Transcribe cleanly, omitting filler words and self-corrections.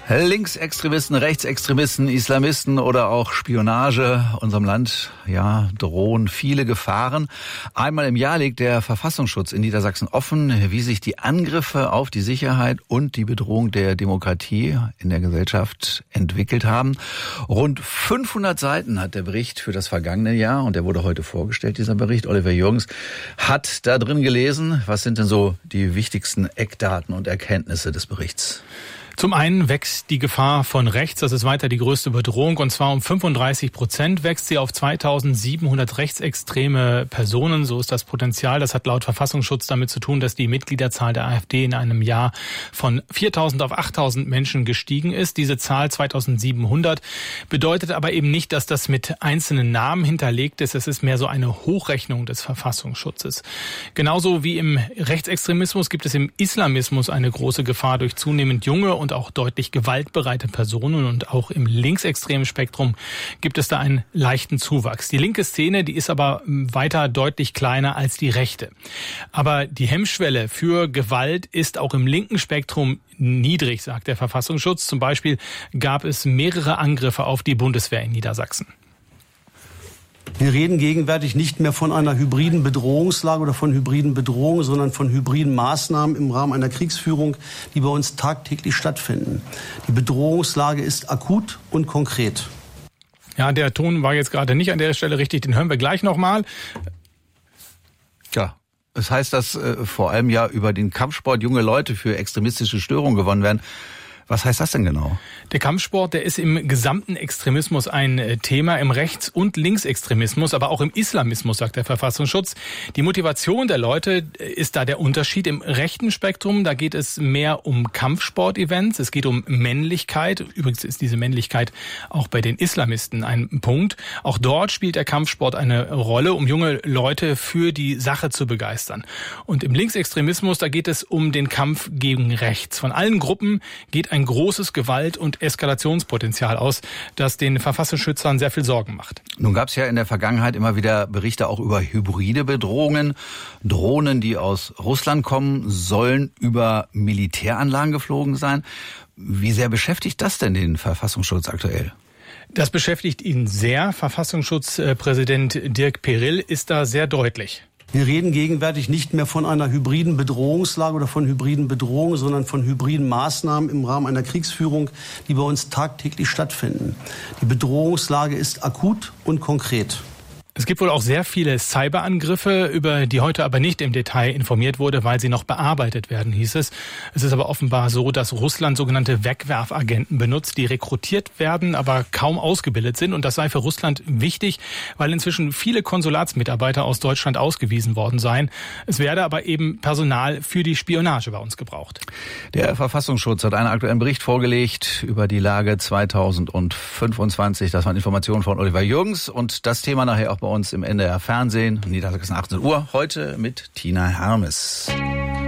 Linksextremisten, Rechtsextremisten, Islamisten oder auch Spionage unserem Land, ja, drohen viele Gefahren. Einmal im Jahr legt der Verfassungsschutz in Niedersachsen offen, wie sich die Angriffe auf die Sicherheit und die Bedrohung der Demokratie in der Gesellschaft entwickelt haben. Rund 500 Seiten hat der Bericht für das vergangene Jahr und der wurde heute vorgestellt, dieser Bericht. Oliver Jürgens hat da drin gelesen. Was sind denn so die wichtigsten Eckdaten und Erkenntnisse des Berichts? Zum einen wächst die Gefahr von rechts, das ist weiter die größte Bedrohung, und zwar um 35% wächst sie auf 2700 rechtsextreme Personen, so ist das Potenzial. Das hat laut Verfassungsschutz damit zu tun, dass die Mitgliederzahl der AfD in einem Jahr von 4000 auf 8000 Menschen gestiegen ist. Diese Zahl 2700 bedeutet aber eben nicht, dass das mit einzelnen Namen hinterlegt ist. Es ist mehr so eine Hochrechnung des Verfassungsschutzes. Genauso wie im Rechtsextremismus gibt es im Islamismus eine große Gefahr durch zunehmend junge und auch deutlich gewaltbereite Personen, und auch im linksextremen Spektrum gibt es da einen leichten Zuwachs. Die linke Szene, die ist aber weiter deutlich kleiner als die rechte. Aber die Hemmschwelle für Gewalt ist auch im linken Spektrum niedrig, sagt der Verfassungsschutz. Zum Beispiel gab es mehrere Angriffe auf die Bundeswehr in Niedersachsen. Wir reden gegenwärtig nicht mehr von einer hybriden Bedrohungslage oder von hybriden Bedrohungen, sondern von hybriden Maßnahmen im Rahmen einer Kriegsführung, die bei uns tagtäglich stattfinden. Die Bedrohungslage ist akut und konkret. Ja, der Ton war jetzt gerade nicht an der Stelle richtig, den hören wir gleich nochmal. Ja. Das heißt, dass vor allem ja über den Kampfsport junge Leute für extremistische Störungen gewonnen werden. Was heißt das denn genau? Der Kampfsport, der ist im gesamten Extremismus ein Thema, im Rechts- und Linksextremismus, aber auch im Islamismus, sagt der Verfassungsschutz. Die Motivation der Leute ist da der Unterschied. Im rechten Spektrum, da geht es mehr um Kampfsport-Events, es geht um Männlichkeit. Übrigens ist diese Männlichkeit auch bei den Islamisten ein Punkt. Auch dort spielt der Kampfsport eine Rolle, um junge Leute für die Sache zu begeistern. Und im Linksextremismus, da geht es um den Kampf gegen rechts. Von allen Gruppen geht ein großes Gewalt- und Eskalationspotenzial aus, das den Verfassungsschützern sehr viel Sorgen macht. Nun gab es ja in der Vergangenheit immer wieder Berichte auch über hybride Bedrohungen. Drohnen, die aus Russland kommen, sollen über Militäranlagen geflogen sein. Wie sehr beschäftigt das denn den Verfassungsschutz aktuell? Das beschäftigt ihn sehr. Verfassungsschutzpräsident Dirk Perill ist da sehr deutlich. Wir reden gegenwärtig nicht mehr von einer hybriden Bedrohungslage oder von hybriden Bedrohungen, sondern von hybriden Maßnahmen im Rahmen einer Kriegsführung, die bei uns tagtäglich stattfinden. Die Bedrohungslage ist akut und konkret. Es gibt wohl auch sehr viele Cyberangriffe, über die heute aber nicht im Detail informiert wurde, weil sie noch bearbeitet werden, hieß es. Es ist aber offenbar so, dass Russland sogenannte Wegwerfagenten benutzt, die rekrutiert werden, aber kaum ausgebildet sind. Und das sei für Russland wichtig, weil inzwischen viele Konsulatsmitarbeiter aus Deutschland ausgewiesen worden seien. Es werde aber eben Personal für die Spionage bei uns gebraucht. Der Verfassungsschutz hat einen aktuellen Bericht vorgelegt über die Lage 2025. Das waren Informationen von Oliver Jürgens und das Thema nachher auch bei uns im NDR Fernsehen, Niedersachsen 18 Uhr, heute mit Tina Hermes.